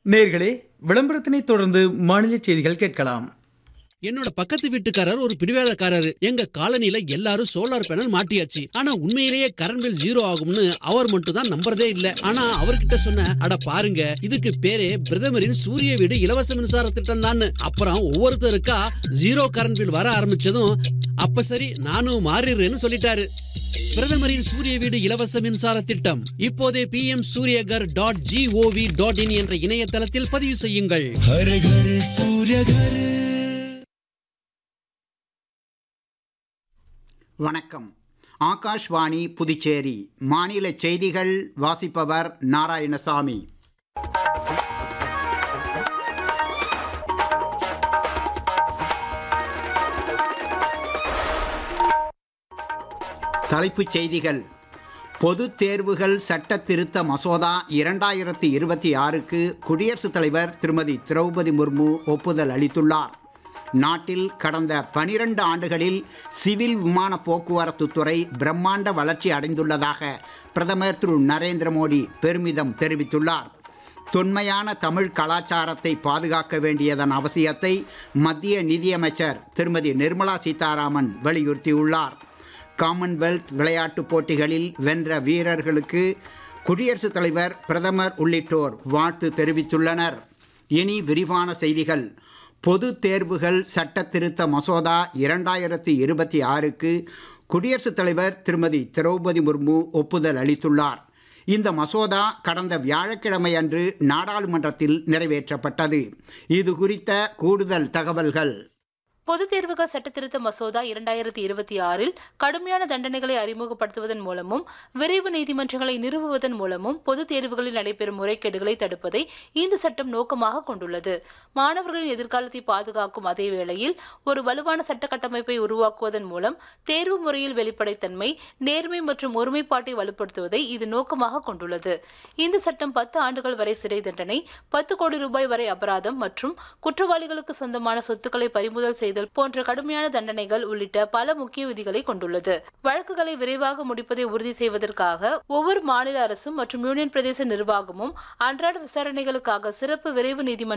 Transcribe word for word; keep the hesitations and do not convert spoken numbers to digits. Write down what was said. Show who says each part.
Speaker 1: நேர்களே, விளம்பரத்தினை தொடர்ந்து மாநில செய்திகள் கேட்கலாம்.
Speaker 2: என்னோட பக்கத்து வீட்டுக்காரர் ஒரு பிடிவாதக்காரரு. எங்க காலனில எல்லாரும் சோலார் பேனல் மாட்டியாச்சு. ஆனா உண்மையிலேயே கரண்ட் பில் ஜீரோ ஆகும்னு அவர் மட்டும் தான் நம்புறதே இல்ல. ஆனா அவர்கிட்ட சொன்ன, அட பாருங்க, இதுக்கு பேரே பிரதமரின் சூரிய வீடு இலவச மின்சார திட்டம் தான். அப்புறம் ஒவ்வொருத்தருக்கா ஜீரோ கரண்ட் பில் வர ஆரம்பிச்சதும், அப்ப சரி நானும் மாறிடுறேன்னு சொல்லிட்டாரு. பிரதமரின் சூரிய வீடு இலவச மின்சார திட்டம் இப்போதே B M Surya Ghar dot gov dot in என்ற இணையதளத்தில் பதிவு செய்யுங்கள்.
Speaker 3: ஹர ஹர சூரியகர்.
Speaker 4: வணக்கம். ஆகாஷ்வாணி புதுச்சேரி மாநில செய்திகள் வாசிப்பவர் நாராயணசாமி. தலைப்புச் செய்திகள். பொது தேர்வுகள் சட்ட திருத்த மசோதா இரண்டாயிரத்தி இருபத்தி ஆறுக்கு குடியரசுத் தலைவர் திருமதி திரௌபதி முர்மு ஒப்புதல் அளித்துள்ளார். நாட்டில் கடந்த பனிரெண்டு ஆண்டுகளில் சிவில் விமான போக்குவரத்து துறை பிரம்மாண்ட வளர்ச்சி அடைந்துள்ளதாக பிரதமர் திரு நரேந்திர மோடி பெருமிதம் தெரிவித்துள்ளார். தொன்மையான தமிழ் கலாச்சாரத்தை பாதுகாக்க வேண்டியதன் அவசியத்தை மத்திய நிதியமைச்சர் திருமதி நிர்மலா சீதாராமன் வலியுறுத்தியுள்ளார். காமன்வெல்த் விளையாட்டுப் போட்டிகளில் வென்ற வீரர்களுக்கு குடியரசுத் தலைவர், பிரதமர் உள்ளிட்டோர் வாழ்த்து தெரிவித்துள்ளனர். இனி விரிவான செய்திகள். பொது தேர்வுகள் சட்ட திருத்த மசோதா இரண்டாயிரத்தி இருபத்தி ஆறுக்கு குடியரசுத் தலைவர் திருமதி திரௌபதி முர்மு ஒப்புதல் அளித்துள்ளார். இந்த மசோதா கடந்த வியாழக்கிழமை அன்று நாடாளுமன்றத்தில் நிறைவேற்றப்பட்டது. இது குறித்த கூடுதல் தகவல்கள்.
Speaker 5: பொதுத் தேர்வுகள் சட்டத்திருத்த மசோதா இரண்டாயிரத்தி இருபத்தி ஆறில் கடுமையான தண்டனைகளை அறிமுகப்படுத்துவதன் மூலமும் விரைவு நீதிமன்றங்களை நிறுவுவதன் மூலமும் பொதுத் தேர்வுகளில் நடைபெறும் முறைகேடுகளை தடுப்பதை இந்த சட்டம் நோக்கமாக கொண்டுள்ளது. மாணவர்களின் எதிர்காலத்தை பாதுகாக்கும் அதே வேளையில் ஒரு வலுவான சட்ட கட்டமைப்பை உருவாக்குவதன் மூலம் தேர்வு முறையில் வெளிப்படைத்தன்மை, நேர்மை மற்றும் ஒருமைப்பாட்டை வலுப்படுத்துவதை இது நோக்கமாக கொண்டுள்ளது. இந்த சட்டம் பத்து ஆண்டுகள் வரை சிறை தண்டனை, பத்து கோடி ரூபாய் வரை அபராதம் மற்றும் குற்றவாளிகளுக்கு சொந்தமான சொத்துக்களை பறிமுதல் செய்த போன்ற கடுமையான தண்டனைகள் உள்ளிட்ட பல முக்கிய விதிகளை கொண்டுள்ளது. வழக்குகளை விரைவாக முடிப்பதை உறுதி செய்வதற்காக ஒவ்வொரு மாநில அரசும் மற்றும் யூனியன் பிரதேச நிர்வாகமும் அன்றாட விசாரணைகளுக்காக சிறப்பு விரைவு நீதிமன்ற